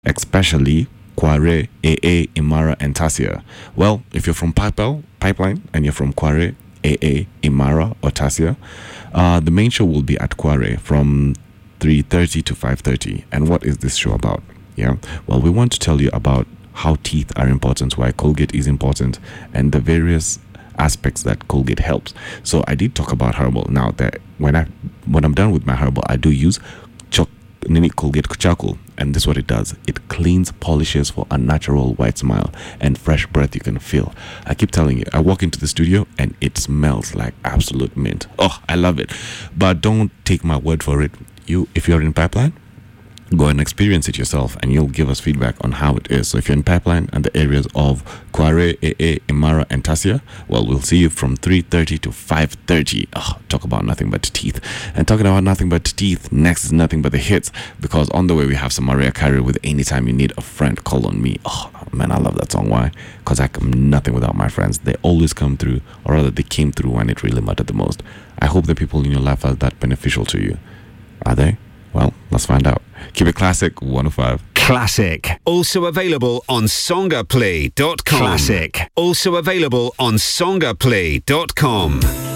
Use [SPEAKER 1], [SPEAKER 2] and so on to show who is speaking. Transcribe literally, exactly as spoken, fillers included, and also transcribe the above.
[SPEAKER 1] especially Kware, A A, Imara, and Tasia. Well, if you're from Pipeline, Pipeline and you're from Kware, A A, Imara, or Tasia, uh, the main show will be at Kware from three thirty to five thirty. And what is this show about? Yeah, well, we want to tell you about how teeth are important, why Colgate is important, and the various aspects that Colgate helps. So I did talk about herbal. Now that when I when I'm done with my herbal, I do use Choc Nini Colgate charcoal, and this is what it does. It cleans, polishes for a natural white smile and fresh breath you can feel. I keep telling you, I walk into the studio and it smells like absolute mint. Oh, I love it. But don't take my word for it. You, if you're in Pipeline, go and experience it yourself, and you'll give us feedback on how it is. So if you're in Pipeline and the areas of Kware, A A, Imara, and Tasia, well, we'll see you from three thirty to five thirty. Oh, talk about nothing but teeth. And talking about nothing but teeth, next is nothing but the hits, because on the way we have some Mariah Carey with Anytime You Need a Friend, Call on Me. Oh, man, I love that song. Why? Because I'm nothing without my friends. They always come through, or rather they came through when it really mattered the most. I hope the people in your life are that beneficial to you. Are they? Well, let's find out. Keep it classic, one oh five.
[SPEAKER 2] Classic. Also available on songaplay dot com. Classic. Also available on songaplay dot com.